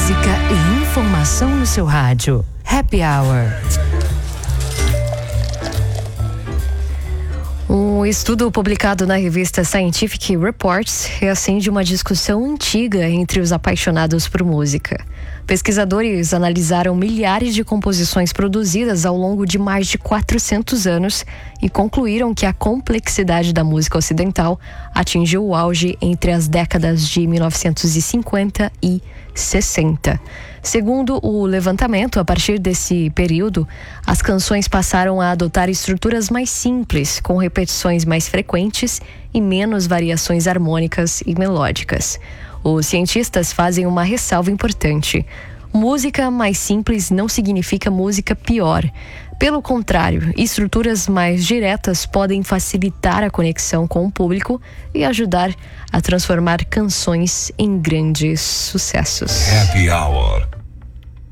Música e informação no seu rádio. Happy Hour. Um estudo publicado na revista Scientific Reports reacende uma discussão antiga entre os apaixonados por música. Pesquisadores analisaram milhares de composições produzidas ao longo de mais de 400 anos e concluíram que a complexidade da música ocidental atingiu o auge entre as décadas de 1950 e 60. Segundo o levantamento, a partir desse período, as canções passaram a adotar estruturas mais simples, com repetições mais frequentes e menos variações harmônicas e melódicas. Os cientistas fazem uma ressalva importante. Música mais simples não significa música pior. Pelo contrário, estruturas mais diretas podem facilitar a conexão com o público e ajudar a transformar canções em grandes sucessos. Happy Hour.